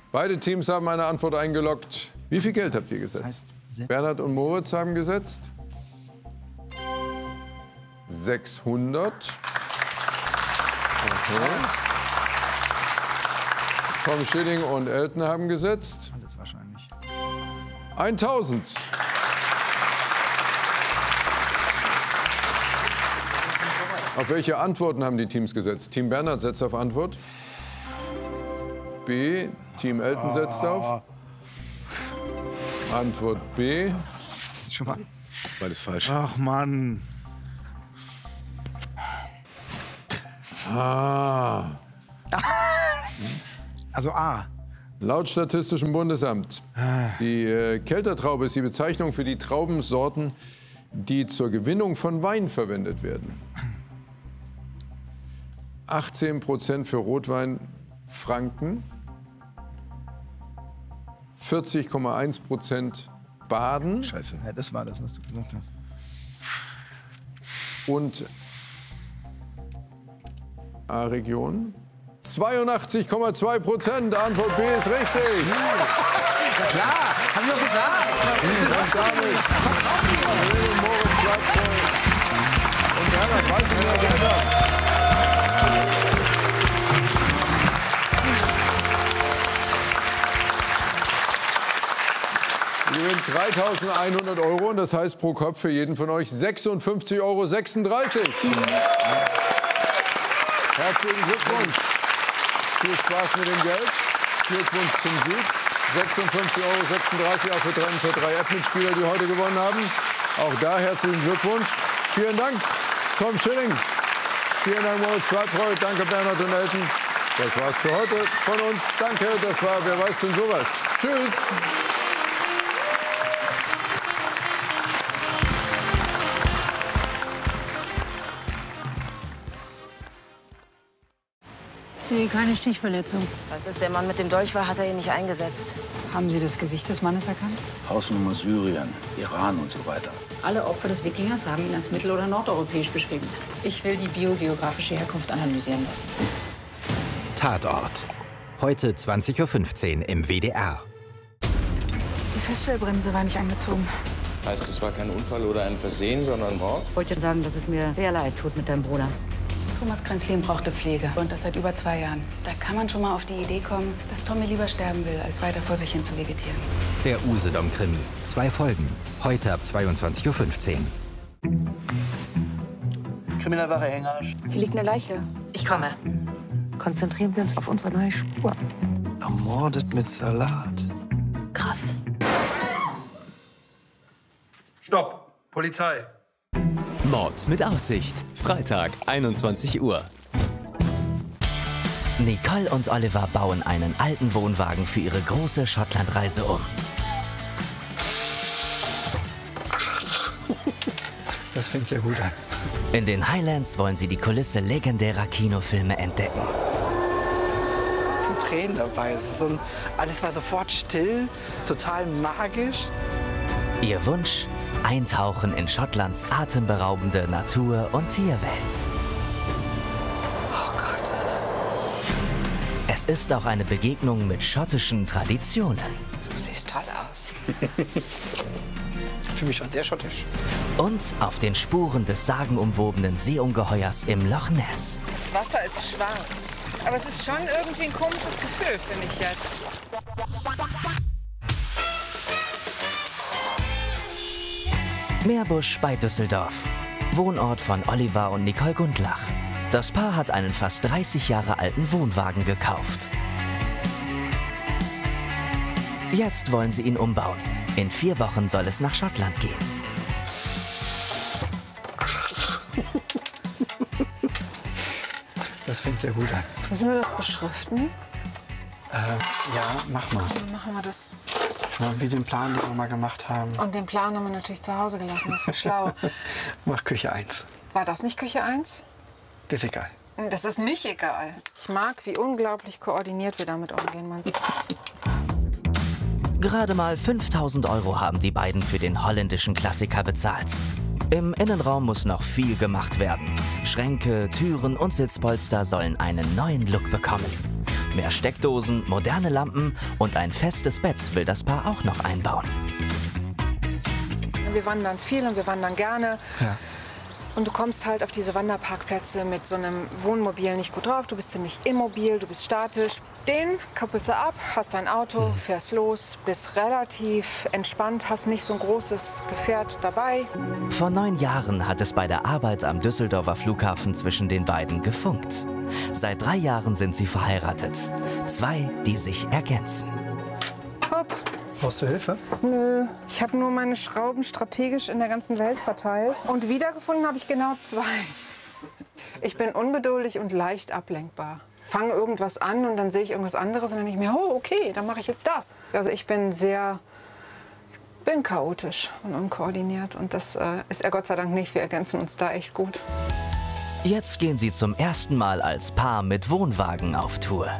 Beide Teams haben eine Antwort eingeloggt. Wie viel Geld habt ihr gesetzt? Das heißt, Bernhard und Moritz haben gesetzt 600. Okay. Tom Schilling und Elton haben gesetzt alles wahrscheinlich. 1000. Auf welche Antworten haben die Teams gesetzt? Team Bernhard setzt auf Antwort. B. Team Elton setzt auf Antwort B. Das ist schon mal. Beides falsch. Ach Mann. Also A. Laut Statistischem Bundesamt. Die Keltertraube ist die Bezeichnung für die Traubensorten, die zur Gewinnung von Wein verwendet werden. 18% für Rotwein Franken, 40,1% Baden Scheiße. Ja, das war das, was du gesagt hast. und A-Region 82,2%. Antwort B ist richtig. Ja klar, haben wir doch gesagt. Und damit Helene und Moritz bleibt voll. Und Bernhard weiß nicht mehr weiter. Ihr gewinnt 3.100 € und das heißt pro Kopf für jeden von euch 56,36 €. Herzlichen Glückwunsch. Viel Spaß mit dem Geld. Glückwunsch zum Sieg. 56,36 € auch für 3 zur 3 App-Mitspieler, die heute gewonnen haben. Auch da herzlichen Glückwunsch. Vielen Dank, Tom Schilling. Vielen Dank, Moritz Bleibtreu. Danke, Bernhard und Elton. Das war's für heute von uns. Danke, das war Wer weiß denn sowas. Tschüss. Ich sehe keine Stichverletzung. Als es der Mann mit dem Dolch war, hat er ihn nicht eingesetzt. Haben Sie das Gesicht des Mannes erkannt? Hausnummer Syrien, Iran und so weiter. Alle Opfer des Wikingers haben ihn als mittel- oder nordeuropäisch beschrieben. Ich will die biogeografische Herkunft analysieren lassen. Tatort. Heute 20:15 Uhr im WDR. Die Feststellbremse war nicht angezogen. Heißt, es war kein Unfall oder ein Versehen, sondern Mord? Ich wollte sagen, dass es mir sehr leid tut mit deinem Bruder. Thomas Kränzlin brauchte Pflege und das seit über 2 Jahren. Da kann man schon mal auf die Idee kommen, dass Tommy lieber sterben will, als weiter vor sich hin zu vegetieren. Der Usedom-Krimi. 2 Folgen. Heute ab 22:15 Uhr. Kriminalware Hänger. Hier liegt eine Leiche. Ich komme. Konzentrieren wir uns auf unsere neue Spur. Ermordet mit Salat. Krass. Stopp! Polizei! Mord mit Aussicht. Freitag, 21 Uhr. Nicole und Oliver bauen einen alten Wohnwagen für ihre große Schottlandreise um. Das fängt ja gut an. In den Highlands wollen sie die Kulisse legendärer Kinofilme entdecken. Es sind Tränen dabei. Alles war sofort still, total magisch. Ihr Wunsch? Eintauchen in Schottlands atemberaubende Natur- und Tierwelt. Oh Gott. Es ist auch eine Begegnung mit schottischen Traditionen. Du siehst toll aus. Ich fühle mich schon sehr schottisch. Und auf den Spuren des sagenumwobenen Seeungeheuers im Loch Ness. Das Wasser ist schwarz. Aber es ist schon irgendwie ein komisches Gefühl, finde ich jetzt. Meerbusch bei Düsseldorf. Wohnort von Oliver und Nicole Gundlach. Das Paar hat einen fast 30 Jahre alten Wohnwagen gekauft. Jetzt wollen sie ihn umbauen. In 4 Wochen soll es nach Schottland gehen. Das fängt ja gut an. Müssen wir das beschriften? Ja, mach mal. Dann machen wir das. Ja, wie den Plan, den wir mal gemacht haben. Und den Plan haben wir natürlich zu Hause gelassen. Das war schlau. Mach Küche 1. War das nicht Küche 1? Das ist egal. Das ist nicht egal. Ich mag, wie unglaublich koordiniert wir damit umgehen. Man sieht. Gerade mal 5.000 € haben die beiden für den holländischen Klassiker bezahlt. Im Innenraum muss noch viel gemacht werden. Schränke, Türen und Sitzpolster sollen einen neuen Look bekommen. Mehr Steckdosen, moderne Lampen und ein festes Bett will das Paar auch noch einbauen. Wir wandern viel und wir wandern gerne. Ja. Und du kommst halt auf diese Wanderparkplätze mit so einem Wohnmobil nicht gut drauf. Du bist ziemlich immobil, du bist statisch. Den koppelst du ab, hast dein Auto, fährst los, bist relativ entspannt, hast nicht so ein großes Gefährt dabei. Vor 9 Jahren hat es bei der Arbeit am Düsseldorfer Flughafen zwischen den beiden gefunkt. Seit 3 Jahren sind sie verheiratet. 2, die sich ergänzen. Ups. Brauchst du Hilfe? Nö, ich habe nur meine Schrauben strategisch in der ganzen Welt verteilt. Und wiedergefunden habe ich genau 2. Ich bin ungeduldig und leicht ablenkbar. Fange irgendwas an und dann sehe ich irgendwas anderes und dann denke ich mir, oh, okay, dann mache ich jetzt das. Also ich bin chaotisch und unkoordiniert und das ist er Gott sei Dank nicht. Wir ergänzen uns da echt gut. Jetzt gehen sie zum ersten Mal als Paar mit Wohnwagen auf Tour.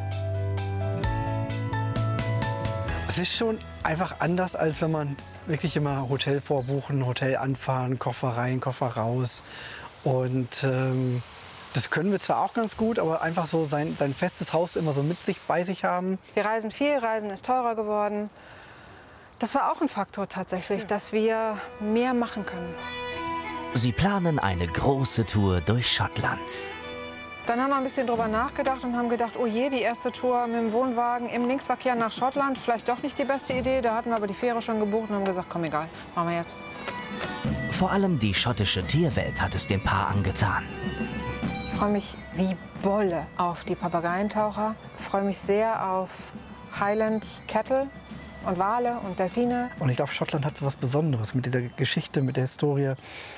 Es ist schon einfach anders, als wenn man wirklich immer Hotel vorbuchen, Hotel anfahren, Koffer rein, Koffer raus. Und das können wir zwar auch ganz gut, aber einfach so sein festes Haus immer so bei sich haben. Wir reisen viel, Reisen ist teurer geworden. Das war auch ein Faktor tatsächlich, dass wir mehr machen können. Sie planen eine große Tour durch Schottland. Dann haben wir ein bisschen drüber nachgedacht und haben gedacht, oh je, die erste Tour mit dem Wohnwagen im Linksverkehr nach Schottland, vielleicht doch nicht die beste Idee. Da hatten wir aber die Fähre schon gebucht und haben gesagt, komm egal, machen wir jetzt. Vor allem die schottische Tierwelt hat es dem Paar angetan. Ich freue mich wie Bolle auf die Papageientaucher. Ich freue mich sehr auf Highland Cattle und Wale und Delfine. Und ich glaube, Schottland hat so was Besonderes mit dieser Geschichte, mit der Historie.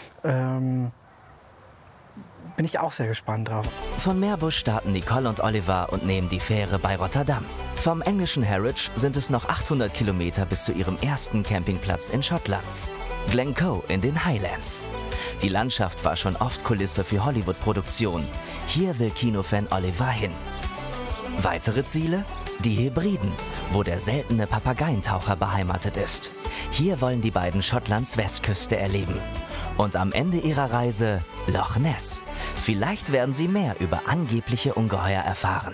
Bin ich auch sehr gespannt drauf. Von Meerbusch starten Nicole und Oliver und nehmen die Fähre bei Rotterdam. Vom englischen Harwich sind es noch 800 Kilometer bis zu ihrem ersten Campingplatz in Schottland. Glencoe in den Highlands. Die Landschaft war schon oft Kulisse für Hollywood-Produktionen. Hier will Kinofan Oliver hin. Weitere Ziele? Die Hebriden, wo der seltene Papageientaucher beheimatet ist. Hier wollen die beiden Schottlands Westküste erleben. Und am Ende ihrer Reise Loch Ness. Vielleicht werden sie mehr über angebliche Ungeheuer erfahren.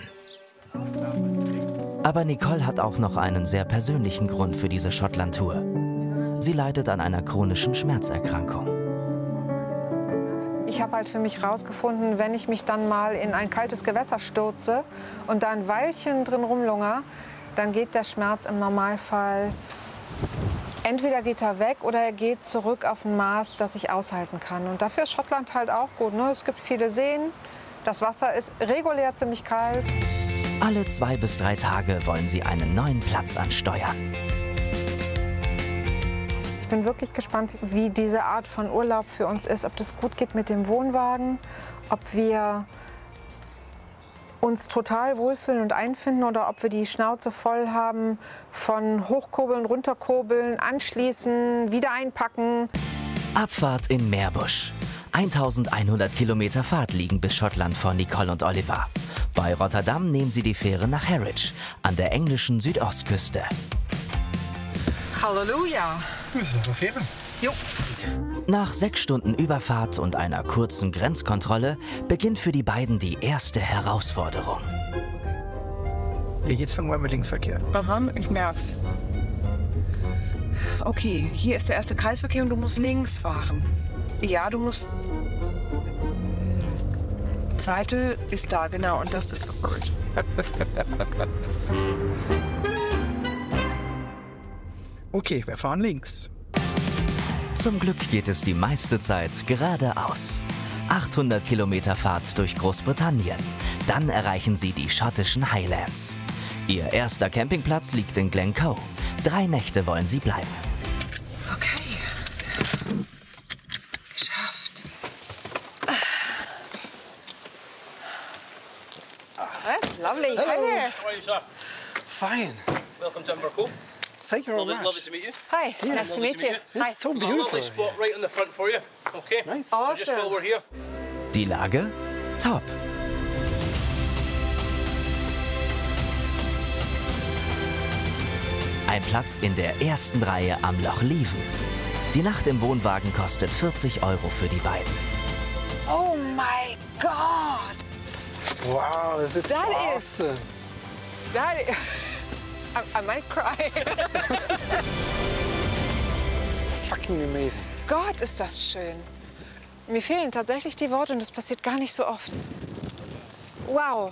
Aber Nicole hat auch noch einen sehr persönlichen Grund für diese Schottland-Tour. Sie leidet an einer chronischen Schmerzerkrankung. Ich habe halt für mich rausgefunden, wenn ich mich dann mal in ein kaltes Gewässer stürze und da ein Weilchen drin rumlungere, dann geht der Schmerz im Normalfall, entweder geht er weg oder er geht zurück auf ein Maß, das ich aushalten kann. Und dafür ist Schottland halt auch gut, ne? Es gibt viele Seen, das Wasser ist regulär ziemlich kalt. Alle 2 bis 3 Tage wollen sie einen neuen Platz ansteuern. Ich bin wirklich gespannt, wie diese Art von Urlaub für uns ist, ob das gut geht mit dem Wohnwagen, ob wir uns total wohlfühlen und einfinden oder ob wir die Schnauze voll haben von Hochkurbeln, Runterkurbeln, anschließen, wieder einpacken. Abfahrt in Meerbusch. 1100 Kilometer Fahrt liegen bis Schottland vor Nicole und Oliver. Bei Rotterdam nehmen sie die Fähre nach Harwich an der englischen Südostküste. Halleluja! Wir sind auf der Fähre. Jo. Nach 6 Stunden Überfahrt und einer kurzen Grenzkontrolle beginnt für die beiden die erste Herausforderung. Jetzt fangen wir mit Linksverkehr. Aha, ich merk's. Okay, hier ist der erste Kreisverkehr und du musst links fahren. Ja, du musst... Seite ist da, genau, und das ist gut. Okay, wir fahren links. Zum Glück geht es die meiste Zeit geradeaus. 800 Kilometer Fahrt durch Großbritannien. Dann erreichen sie die schottischen Highlands. Ihr erster Campingplatz liegt in Glencoe. 3 Nächte wollen sie bleiben. Okay. Geschafft. That's lovely. Hi there. How are you, sir? Fine. Welcome to Invercote. Thank you very much. Lovely to meet you. Hi, nice to meet you. Hi. It's so There's a lovely beautiful. spot right on the front for you. Okay. Nice. So just while we're here. Die Lage? Top. Ein Platz in der ersten Reihe am Loch Leven. Die Nacht im Wohnwagen kostet 40 € für die beiden. Oh my God! Wow, das ist That is awesome. I might cry. Fucking amazing. Gott, ist das schön. Mir fehlen tatsächlich die Worte und das passiert gar nicht so oft. Wow.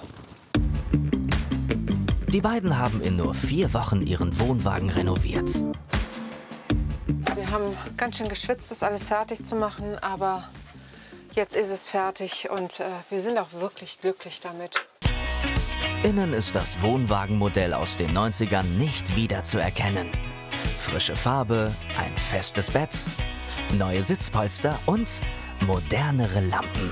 Die beiden haben in nur 4 Wochen ihren Wohnwagen renoviert. Wir haben ganz schön geschwitzt, das alles fertig zu machen, aber jetzt ist es fertig und wir sind auch wirklich glücklich damit. Innen ist das Wohnwagenmodell aus den 90ern nicht wiederzuerkennen. Frische Farbe, ein festes Bett, neue Sitzpolster und modernere Lampen.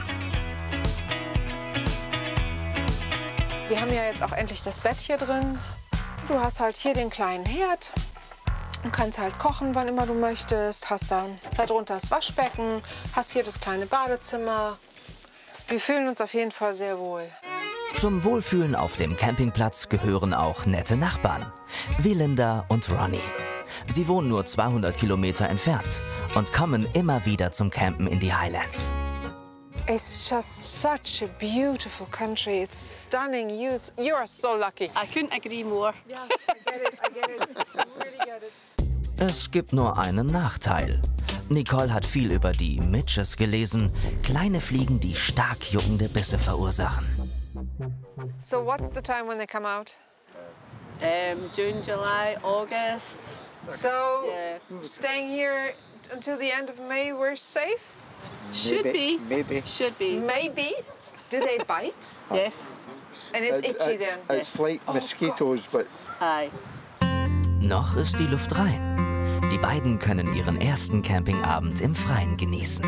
Wir haben ja jetzt auch endlich das Bett hier drin. Du hast halt hier den kleinen Herd. Du kannst halt kochen, wann immer du möchtest. Hast dann darunter das Waschbecken, hast hier das kleine Badezimmer. Wir fühlen uns auf jeden Fall sehr wohl. Zum Wohlfühlen auf dem Campingplatz gehören auch nette Nachbarn, wie Linda und Ronnie. Sie wohnen nur 200 Kilometer entfernt und kommen immer wieder zum Campen in die Highlands. It's just such a beautiful country. It's stunning. You are so lucky. I couldn't agree more. Yeah, I get it. I really get it. Es gibt nur einen Nachteil. Nicole hat viel über die Midges gelesen, kleine Fliegen, die stark juckende Bisse verursachen. So what's the time when they come out? June, July, August. So staying here until the end of May, we're safe? Should be. Maybe. Should be. Maybe. Do they bite? Yes. And it's itchy then? It's like mosquitoes, but... Aye. Noch ist die Luft rein. Die beiden können ihren ersten Campingabend im Freien genießen.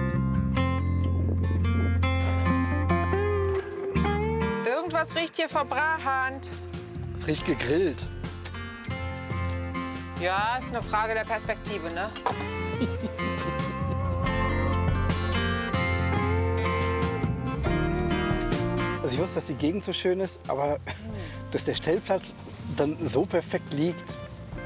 Irgendwas riecht hier verbrannt. Es riecht gegrillt. Ja, ist eine Frage der Perspektive, ne? Also ich wusste, dass die Gegend so schön ist, aber dass der Stellplatz dann so perfekt liegt.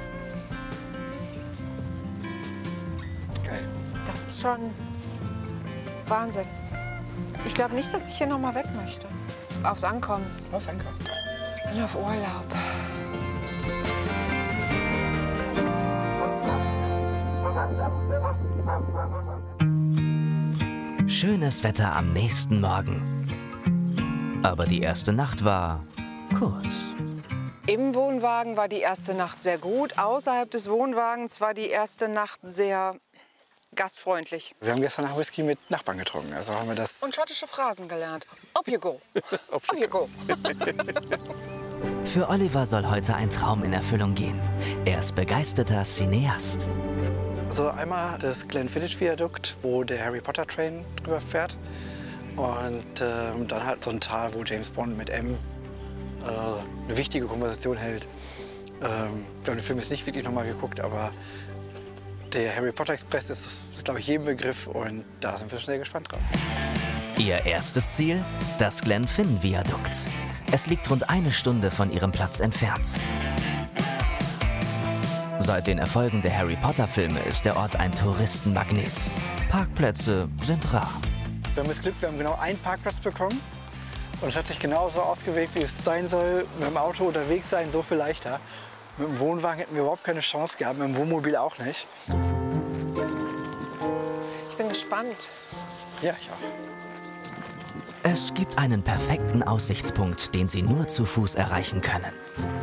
Geil. Das ist schon Wahnsinn. Ich glaube nicht, dass ich hier noch mal weg möchte. Aufs Ankommen. Aufs Ankommen. Und auf Urlaub. Schönes Wetter am nächsten Morgen. Aber die erste Nacht war kurz. Im Wohnwagen war die erste Nacht sehr gut. Außerhalb des Wohnwagens war die erste Nacht sehr gastfreundlich. Wir haben gestern nach Whisky mit Nachbarn getrunken. Also haben wir das... Und schottische Phrasen gelernt. Up you go. Up you go. Für Oliver soll heute ein Traum in Erfüllung gehen. Er ist begeisterter Cineast. Also einmal das Glenfiddich-Viadukt, wo der Harry Potter Train drüber fährt. Und dann halt so ein Tal, wo James Bond mit M eine wichtige Konversation hält. Wir haben den Film jetzt nicht wirklich nochmal geguckt, aber der Harry Potter Express ist glaube ich, jedem Begriff und da sind wir schon sehr gespannt drauf. Ihr erstes Ziel? Das Glenfinn-Viadukt. Es liegt rund 1 Stunde von ihrem Platz entfernt. Seit den Erfolgen der Harry Potter-Filme ist der Ort ein Touristenmagnet. Parkplätze sind rar. Wir haben das Glück, wir haben genau einen Parkplatz bekommen. Und es hat sich genauso ausgewählt, wie es sein soll. Mit dem Auto unterwegs sein, so viel leichter. Mit dem Wohnwagen hätten wir überhaupt keine Chance gehabt, mit dem Wohnmobil auch nicht. Ich bin gespannt. Ja, ich auch. Es gibt einen perfekten Aussichtspunkt, den Sie nur zu Fuß erreichen können.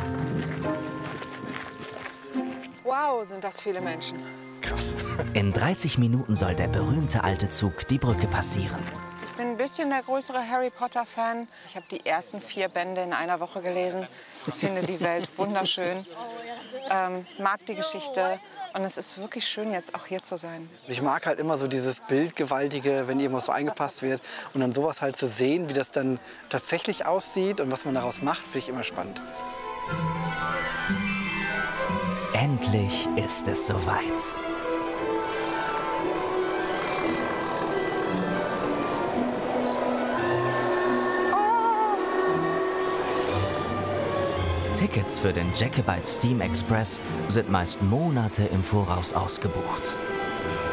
Wow, sind das viele Menschen. Krass. In 30 Minuten soll der berühmte alte Zug die Brücke passieren. Ich bin ein bisschen der größere Harry Potter-Fan. Ich habe die ersten 4 Bände in einer Woche gelesen. Ich finde die Welt wunderschön, mag die Geschichte und es ist wirklich schön, jetzt auch hier zu sein. Ich mag halt immer so dieses Bildgewaltige, wenn irgendwas so eingepasst wird und dann sowas halt zu sehen, wie das dann tatsächlich aussieht und was man daraus macht, finde ich immer spannend. Endlich ist es soweit. Tickets für den Jacobite Steam Express sind meist Monate im Voraus ausgebucht.